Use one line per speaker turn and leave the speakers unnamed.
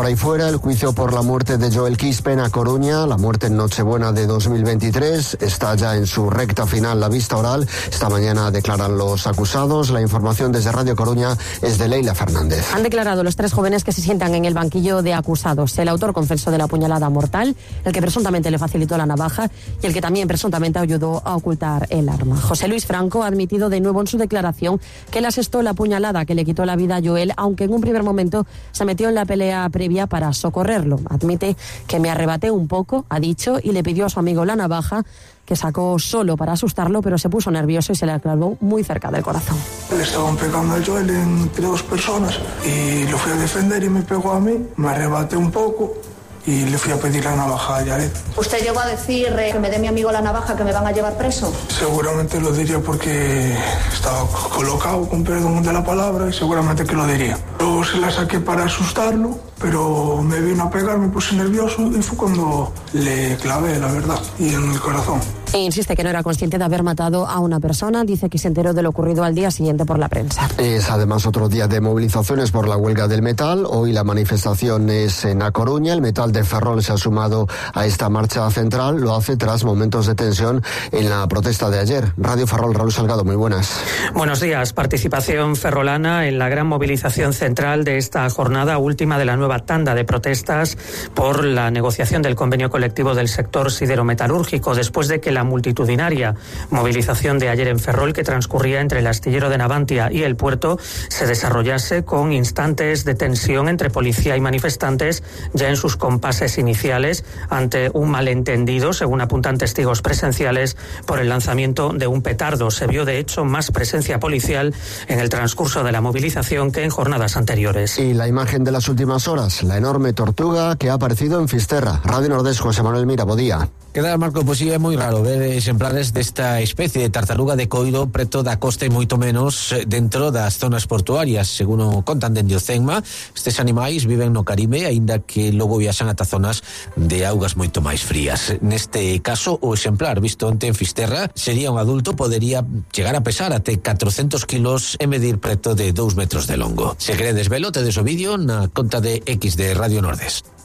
Por ahí fuera, el juicio por la muerte de Joel Quispe en A Coruña, la muerte en Nochebuena de 2023, está ya en su recta final la vista oral. Esta mañana declaran los acusados. La información desde Radio Coruña es de Leila Fernández.
Han declarado los 3 jóvenes que se sientan en el banquillo de acusados. El autor confesó de la puñalada mortal, el que presuntamente le facilitó la navaja y el que también presuntamente ayudó a ocultar el arma. José Luis Franco ha admitido de nuevo en su declaración que él asestó la puñalada que le quitó la vida a Joel, aunque en un primer momento se metió en la pelea previa para socorrerlo. Admite que me arrebaté un poco, ha dicho, y le pidió a su amigo la navaja, que sacó solo para asustarlo, pero se puso nervioso y se le clavó muy cerca del corazón.
Le estaban pegando a Joel entre 2 personas y lo fui a defender y me pegó a mí, me arrebaté un poco y le fui a pedir la navaja a Yaret.
¿Usted llegó a decir que me dé mi amigo la navaja, que me van a llevar preso?
Seguramente lo diría porque estaba colocado, con perdón de la palabra, y seguramente que lo diría. Luego se la saqué para asustarlo, pero me vino a pegar, me puse nervioso y fue cuando le clavé, la verdad, y en el corazón.
E insiste que no era consciente de haber matado a una persona. Dice que se enteró de lo ocurrido al día siguiente por la prensa.
Es además otro día de movilizaciones por la huelga del metal. Hoy la manifestación es en A Coruña. El metal de Ferrol se ha sumado a esta marcha central. Lo hace tras momentos de tensión en la protesta de ayer. Radio Ferrol, Raúl Salgado, muy buenas.
Buenos días. Participación ferrolana en la gran movilización central de esta jornada última de la nueva tanda de protestas por la negociación del convenio colectivo del sector sidero-metalúrgico, después de que la multitudinaria movilización de ayer en Ferrol, que transcurría entre el astillero de Navantia y el puerto, se desarrollase con instantes de tensión entre policía y manifestantes ya en sus compases iniciales, ante un malentendido, según apuntan testigos presenciales, por el lanzamiento de un petardo. Se vio, de hecho, más presencia policial en el transcurso de la movilización que en jornadas anteriores.
Y la imagen de las últimas horas, la enorme tortuga que ha aparecido en Fisterra. Radio Nordés, José Manuel Mira, bo día.
Queda, Marco, pois é moi raro ver exemplares desta especie de tartaruga de coiro preto da costa e moito menos dentro das zonas portuarias. Según o contan dende o CENMA, estes animais viven no Caribe, aínda que logo viaxan ata zonas de augas moito máis frías. Neste caso, o exemplar visto onte en Fisterra sería un adulto, podería chegar a pesar até 400 kilos e medir preto de 2 metros de longo. Se queredes velo, tedes o vídeo na conta de X de Radio Nordés.